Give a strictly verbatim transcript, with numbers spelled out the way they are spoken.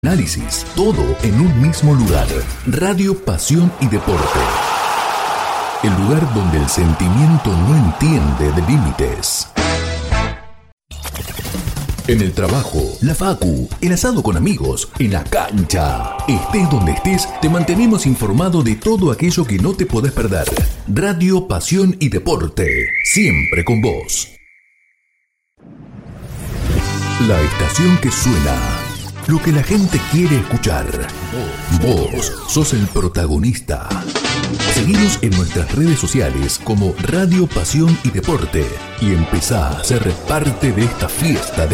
Análisis, todo en un mismo lugar. Radio Pasión y Deporte. El lugar donde el sentimiento no entiende de límites. En el trabajo, la facu, el asado con amigos, en la cancha. Estés donde estés, te mantenemos informado de todo aquello que no te podés perder. Radio Pasión y Deporte, siempre con vos. La estación que suena. Lo que la gente quiere escuchar. Vos sos el protagonista. Seguinos en nuestras redes sociales como Radio Pasión y Deporte y empezá a ser parte de esta fiesta de